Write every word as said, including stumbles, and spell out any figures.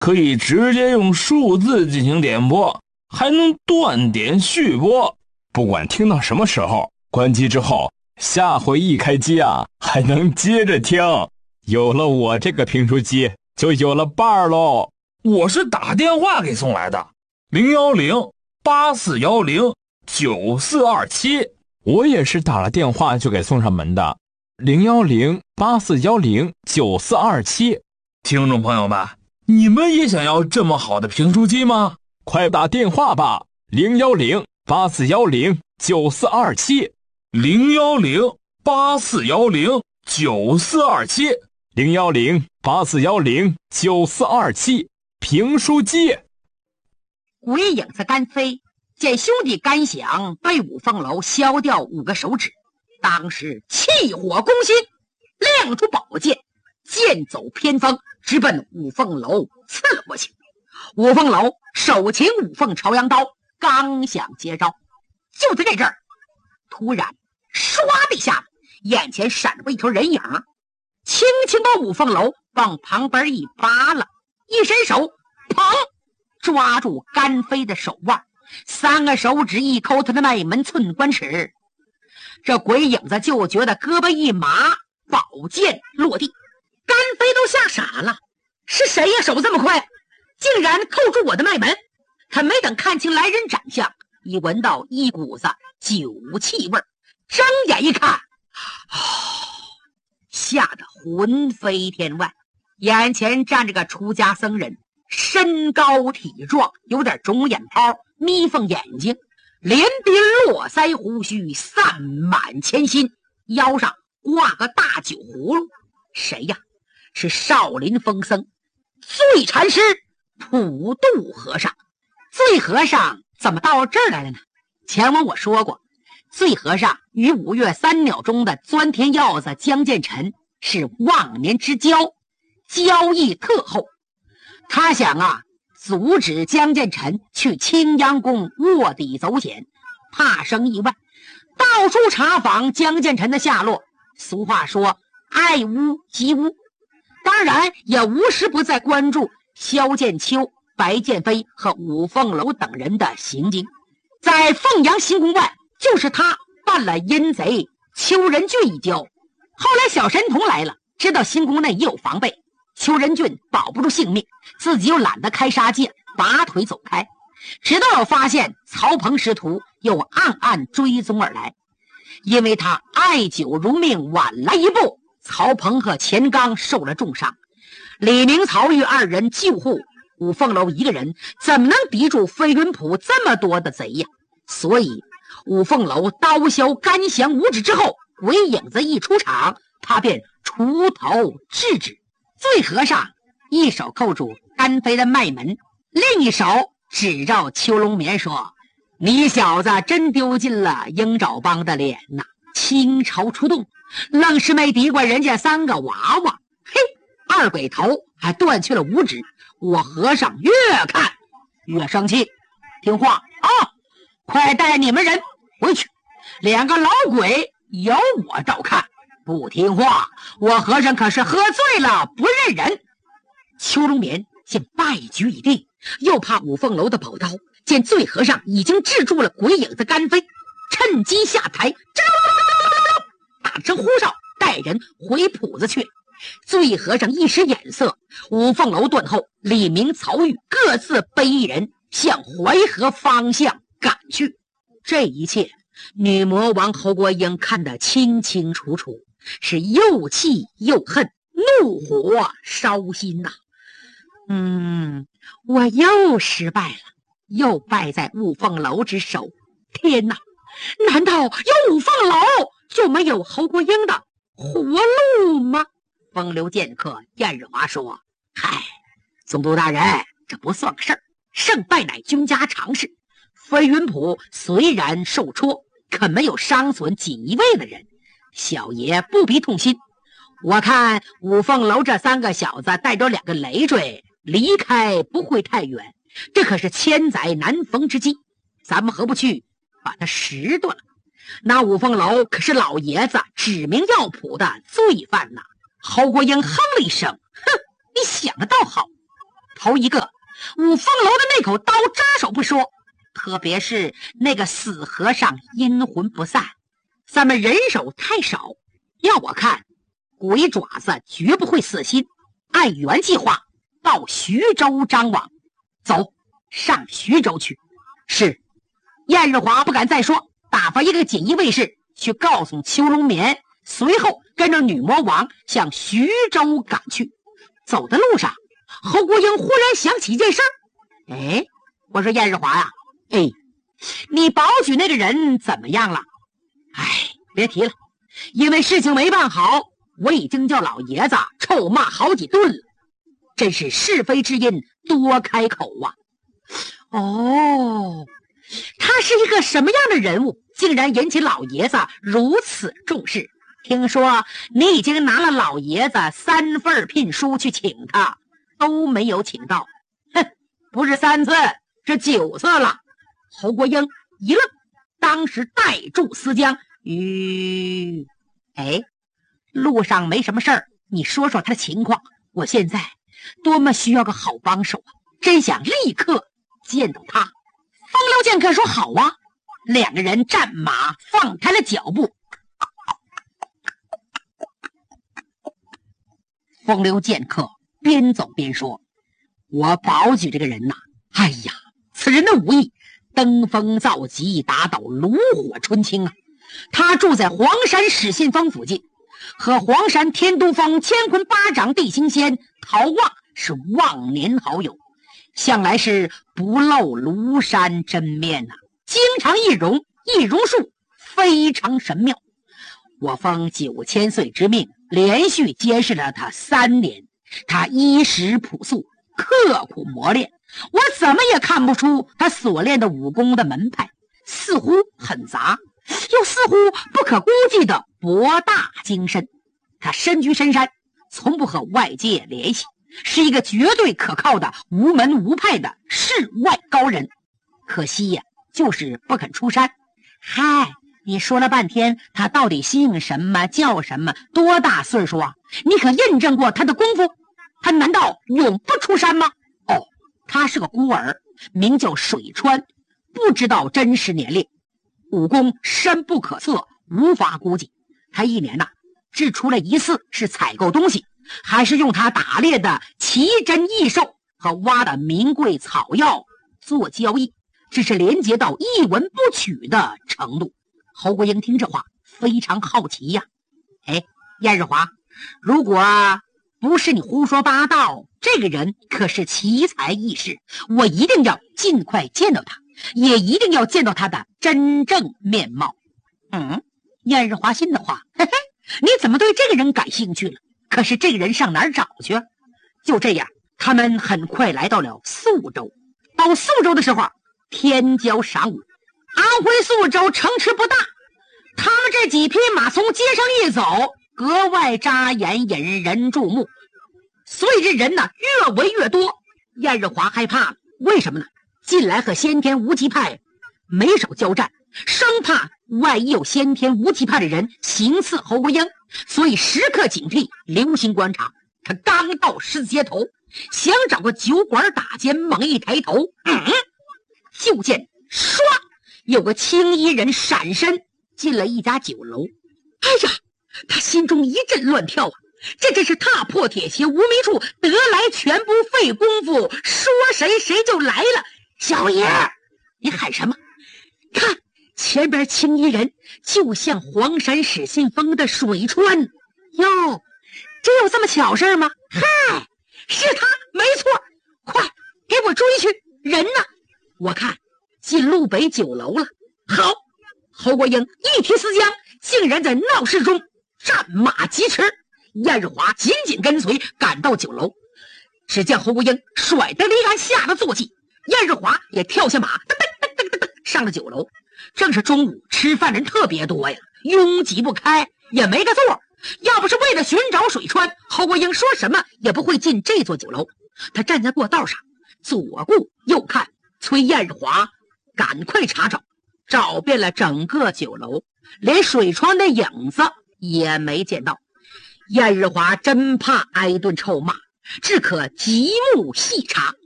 可以直接用数字进行点播，还能断点续播， 不管听到什么时候，关机之后下回一开机啊，还能接着听。有了我这个评书机，就有了伴儿喽。 我是打电话给送来的，零幺零八四幺零九四二七。 我也是打了电话就给送上门的，零幺零八四幺零九四二七。 听众朋友们，你们也想要这么好的评书机吗？ 快打电话吧，零幺零八四幺零九四二七， 零幺零八四幺零九四二七， 零幺零八四幺零九四二七，评书机。 鬼影子甘飞见兄弟甘响被五凤楼削掉五个手指，当时气火攻心，亮出宝剑，剑走偏锋，直奔五凤楼刺了过去。五凤楼手擎五凤朝阳刀，刚想接招，就在这阵儿，突然唰的一下子，眼前闪过一条人影，轻轻把五凤楼往旁边一扒拉，一伸手，砰，抓住甘飞的手腕，三个手指一抠他的脉门寸关尺。这鬼影子就觉得胳膊一麻，宝剑落地，甘飞都吓傻了，是谁呀？手这么快，竟然扣住我的脉门！他没等看清来人长相，已闻到一股子酒气味，睁眼一看，哦，吓得魂飞天外。眼前站着个出家僧人，身高体壮，有点肿眼泡，眯缝眼睛，连鬓络腮胡须散满前心，腰上挂个大酒葫芦。谁呀？是少林风僧醉禅师普渡和尚。醉和尚怎么到这儿来了呢？前文我说过，醉和尚与五岳三鸟中的钻天鹞子江建成是忘年之交，交易特厚。他想啊，阻止江建成去青阳宫卧底走险，怕生意外，到处查访江建成的下落。俗话说爱屋及乌，当然也无时不在关注萧剑秋、白剑飞和五凤楼等人的行径。在凤阳行宫外，就是他办了阴贼邱仁俊一交。后来小神童来了，知道行宫内也有防备，邱仁俊保不住性命，自己又懒得开杀戒，拔腿走开。直到发现曹鹏师徒又暗暗追踪而来，因为他爱酒如命，晚来一步，曹鹏和钱刚受了重伤。李明、曹玉二人救护五凤楼一个人，怎么能敌住飞云浦这么多的贼呀？所以五凤楼刀削甘翔五指之后，鬼影子一出场，他便锄头制止。醉和尚一手扣住甘飞的脉门，另一手指着邱龙眠说：“你小子真丢尽了鹰爪帮的脸呐！倾巢出动，愣是没敌过人家三个娃娃。嘿，二鬼头还断去了五指，我和尚越看越生气。听话啊，快带你们人回去，两个老鬼由我照看。不听话，我和尚可是喝醉了不认人。”邱龙眠见败局已定，又怕五凤楼的宝刀，见醉和尚已经制住了鬼影子甘飞，趁机下台，打声呼哨，带人回铺子去。醉和尚一使眼色，五凤楼断后，李明、曹玉各自背一人向淮河方向赶去。这一切女魔王侯国英看得清清楚楚，是又气又恨，怒火烧心呐、啊。嗯，我又失败了，又败在五凤楼之手。天哪，难道有五凤楼就没有侯国英的活路吗？风流剑客燕日华说：“嗨，总督大人，这不算个事儿，胜败乃君家常事。飞云浦虽然受挫，可没有伤损锦衣卫的人，小爷不必痛心。我看五凤楼这三个小子带着两个累赘离开不会太远，这可是千载难逢之机，咱们何不去把他拾掇了？那五凤楼可是老爷子指名要谱的罪犯呐！”侯国英哼了一声：“哼，你想的倒好。” 头一个，五凤楼的那口刀扎手不说，特别是那个死和尚阴魂不散，咱们人手太少，要我看鬼爪子绝不会死心，按原计划到徐州张网，走上徐州去。是。燕日华不敢再说，打发一个锦衣卫士去告诉邱龙眠，随后跟着女魔王向徐州赶去。走的路上，侯国英忽然想起一件事儿。哎，我说燕日华呀、啊，哎，你保举那个人怎么样了？哎，别提了，因为事情没办好，我已经叫老爷子臭骂好几顿了，真是是非之音多开口啊。哦，他是一个什么样的人物，竟然引起老爷子如此重视？听说你已经拿了老爷子三份聘书去请他，都没有请到。哼，不是三次，是九次了。侯国英一愣，当时带住思江，吁，哎，路上没什么事儿，你说说他的情况，我现在多么需要个好帮手啊，真想立刻见到他。风流剑客说好啊，两个人战马放开了脚步。风流剑客边走边说，我保举这个人呐、啊，哎呀，此人的武艺登峰造极，打倒炉火纯青啊！他住在黄山始信峰附近，和黄山天都峰乾坤八掌地心仙陶望是忘年好友，向来是不露庐山真面呐、啊，经常易容，易容术非常神妙。我封九千岁之命，连续监视了他三年，他衣食朴素，刻苦磨练，我怎么也看不出他所练的武功的门派，似乎很杂，又似乎不可估计的博大精深。他身居深山，从不和外界联系，是一个绝对可靠的无门无派的世外高人。可惜呀，就是不肯出山。嗨，你说了半天，他到底姓什么叫什么，多大岁数啊？你可印证过他的功夫？他难道永不出山吗？哦，他是个孤儿，名叫水川，不知道真实年龄，武功深不可测，无法估计。他一年呐、啊，只出了一次是采购东西，还是用他打猎的奇珍异兽和挖的名贵草药做交易，只是连接到一文不取的程度。侯国英听这话非常好奇呀、啊，哎，燕日华，如果不是你胡说八道，这个人可是奇才异士，我一定要尽快见到他，也一定要见到他的真正面貌。嗯，燕日华心的话，嘿嘿，你怎么对这个人感兴趣了？可是这个人上哪儿找去？就这样，他们很快来到了宿州。到宿州的时候，天将晌午，安徽宿州城池不大，他们这几匹马从街上一走，格外扎眼，引人注目，所以这人呢越围越多。燕日华害怕了，为什么呢？近来和先天无极派没少交战，生怕万一有先天无极派的人行刺侯国英，所以时刻警惕，留心观察。他刚到十字街头，想找个酒馆打尖，猛一抬头，嗯，就见唰，有个青衣人闪身进了一家酒楼。哎呀，他心中一阵乱跳啊！这真是踏破铁鞋无觅处，得来全不费功夫，说谁谁就来了。小爷，你喊什么？看前边青衣人就像黄山始信峰的水川哟，真有这么巧事吗？嗨，是他，没错，快给我追去！人呢？我看进路北酒楼了。好，侯国英一提思江，竟然在闹市中战马疾驰。燕日华紧紧跟随，赶到酒楼，只见侯国英甩得离鞍，吓得坐骑，燕日华也跳下马，噔噔噔噔噔上了酒楼。正是中午，吃饭人特别多呀，拥挤不开，也没个座。要不是为了寻找水川，侯国英说什么也不会进这座酒楼。他站在过道上，左顾右看，催燕日华赶快查找。找遍了整个酒楼，连水川的影子也没见到。燕日华真怕挨顿臭骂， 只可极目细查。